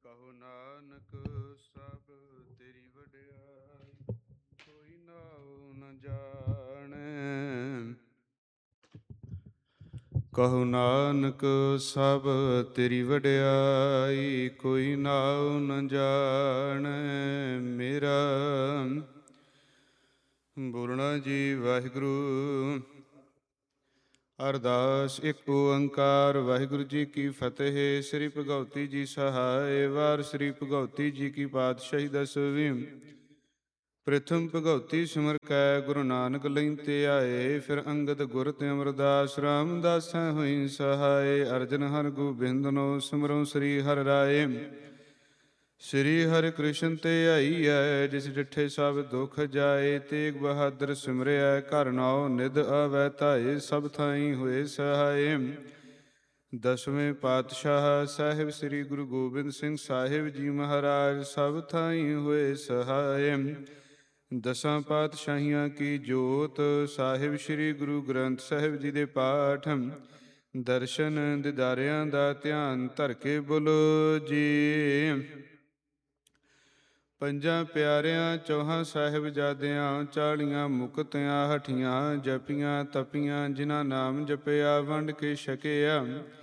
ਕਹੋ ਨਾਨਕ ਸਭ ਤੇਰੀ ਵਡਿਆਈ, ਕੋਈ ਨਾਉ ਨ ਜਾਣੈ। ਕਹੋ ਨਾਨਕ ਸਭ ਤੇਰੀ ਵਡਿਆਈ, ਕੋਈ ਨਾਉ ਨ ਜਾਣੈ। ਮੇਰਾ ਬੋਲਣਾ ਜੀ ਵਾਹਿਗੁਰੂ। ਅਰਦਾਸ ਇੱਕ ਓੰਕਾਰ ਵਾਹਿਗੁਰੂ ਜੀ ਕੀ ਫਤਿਹ। ਸ੍ਰੀ ਭਗਉਤੀ ਜੀ ਸਹਾਇ। ਵਾਰ ਸ੍ਰੀ ਭਗਉਤੀ ਜੀ ਕੀ ਪਾਤਸ਼ਾਹੀ ਦਸਵੀਂ। ਪ੍ਰਥਮ ਭਗਉਤੀ ਸਿਮਰ ਕੈ ਗੁਰੂ ਨਾਨਕ ਲਈ ਤੇ ਆਏ। ਫਿਰ ਅੰਗਦ ਗੁਰ ਤੇ ਅਮਰਦਾਸ ਰਾਮਦਾਸੈ ਹੋਈ ਸਹਾਇ। ਅਰਜਨ ਹਰਿ ਗੋਬਿੰਦਨੋ ਸਿਮਰਉ ਸ੍ਰੀ ਹਰਿ ਰਾਏ। ਸ੍ਰੀ ਹਰਿ ਕ੍ਰਿਸ਼ਨ ਤੇ ਆਈਐ, ਜਿਸ ਡਿਠੇ ਸਭ ਦੁਖ ਜਾਏ। ਤੇਗ ਬਹਾਦਰ ਸਿਮਰਿਐ, ਘਰ ਨਾਉ ਨਿਧ ਆਵੈ ਧਾਏ। ਸਭ ਥਾਈਂ ਹੋਏ ਸਹਾਏ। ਦਸਵੇਂ ਪਾਤਸ਼ਾਹ ਸਾਹਿਬ ਸ੍ਰੀ ਗੁਰੂ ਗੋਬਿੰਦ ਸਿੰਘ ਸਾਹਿਬ ਜੀ ਮਹਾਰਾਜ, ਸਭ ਥਾਈਂ ਹੋਏ ਸਹਾਏ। ਦਸਾਂ ਪਾਤਸ਼ਾਹੀਆਂ ਕੀ ਜੋਤ, ਸਾਹਿਬ ਸ੍ਰੀ ਗੁਰੂ ਗ੍ਰੰਥ ਸਾਹਿਬ ਜੀ ਦੇ ਪਾਠ। ਦਰਸ਼ਨ ਦਿਦਾਰਿਆਂ ਦਾ ਧਿਆਨ ਧਰ ਕੇ ਬੋਲੋ ਜੀ। ਪੰਜਾਂ ਪਿਆਰਿਆਂ ਚੌਹਾਂ ਸਾਹਿਬਜ਼ਾਦਿਆਂ, 40 ਮੁਕਤਿਆਂ ਹਠੀਆਂ ਜਪੀਆਂ ਤਪੀਆਂ। ਜਿਨ੍ਹਾਂ ਨਾਮ ਜਪਿਆ ਵੰਡ ਕੇ ਛਕਿਆ,